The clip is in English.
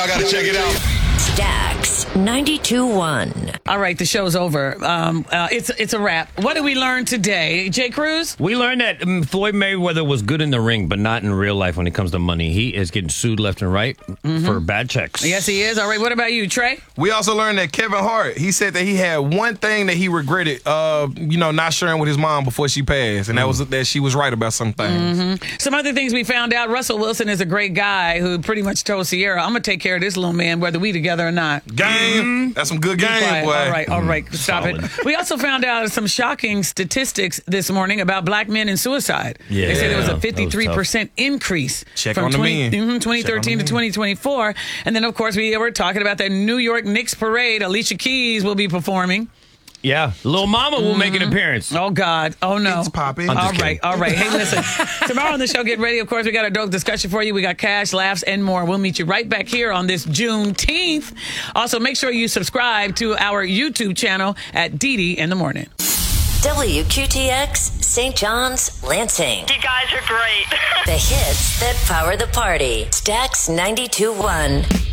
I gotta check it out. Stax 92.1. All right, the show's over. It's a wrap. What did we learn today? Jay Cruz? We learned that Floyd Mayweather was good in the ring, but not in real life when it comes to money. He is getting sued left and right for bad checks. Yes, he is. All right, what about you, Trey? We also learned that Kevin Hart, he said that he had one thing that he regretted, not sharing with his mom before she passed, and that was that she was right about some things. Some other things we found out. Russell Wilson is a great guy who pretty much told Sierra, I'm going to take care of this little man, whether we together or not. Game. That's some good game, boy. All right. Stop Solid. it. We also found out some shocking statistics this morning about black men and suicide. Yeah. They said it was a That was 53% increase Check from on the men. 2013 to 2024. And then, of course, we were talking about the New York Knicks parade. Alicia Keys will be performing. Yeah. Lil Mama will make an appearance. Oh, God. Oh, no. It's popping. I'm All just right. kidding. Hey, listen. Tomorrow on the show, get ready. Of course, we got a dope discussion for you. We got cash, laughs, and more. We'll meet you right back here on this Juneteenth. Also, make sure you subscribe to our YouTube channel at Dee in the Morning. WQTX, St. John's, Lansing. You guys are great. The hits that power the party. Stax 92.1.